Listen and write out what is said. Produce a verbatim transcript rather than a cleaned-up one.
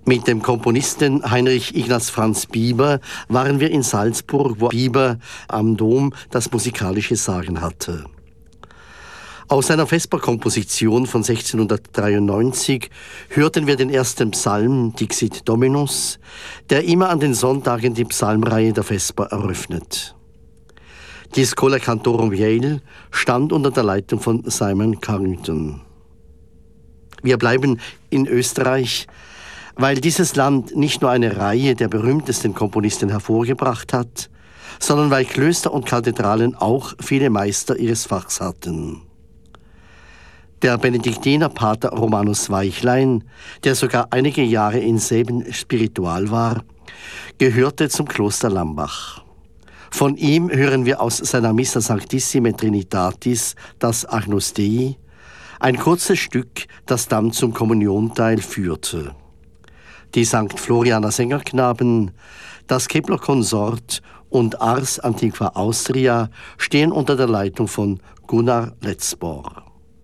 Mit dem Komponisten Heinrich Ignaz Franz Bieber waren wir in Salzburg, wo Bieber am Dom das musikalische Sagen hatte. Aus einer Vesperkomposition von sechzehnhundertdreiundneunzig hörten wir den ersten Psalm Dixit Dominus, der immer an den Sonntagen die Psalmreihe der Vesper eröffnet. Die Schola Cantorum Yale stand unter der Leitung von Simon Carrington. Wir bleiben in Österreich, weil dieses Land nicht nur eine Reihe der berühmtesten Komponisten hervorgebracht hat, sondern weil Klöster und Kathedralen auch viele Meister ihres Fachs hatten. Der Benediktinerpater Romanus Weichlein, der sogar einige Jahre in Säben Spiritual war, gehörte zum Kloster Lambach. Von ihm hören wir aus seiner Missa Sanctissime Trinitatis das Agnus Dei, ein kurzes Stück, das dann zum Kommunionteil führte. Die Sankt Florianer Sängerknaben, das Kepler Konsort und Ars Antiqua Austria stehen unter der Leitung von Gunnar Letzbor.